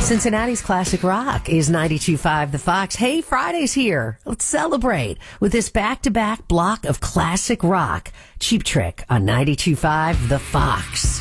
Cincinnati's classic rock is 92.5 The Fox. Hey, Friday's here. Let's celebrate with this back-to-back block of classic rock. Cheap Trick on 92.5 The Fox.